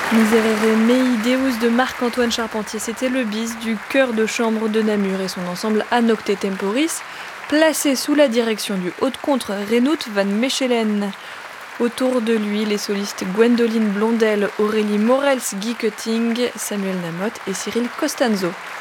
Miserere mei Deus de Marc-Antoine Charpentier, c'était le bis du chœur de chambre de Namur et son ensemble Anocte Temporis, placé sous la direction du haut-contre Renout van Mechelen. Autour de lui, les solistes Gwendoline Blondel, Aurélie Morels, Guy Cutting, Samuel Namotte et Cyril Costanzo.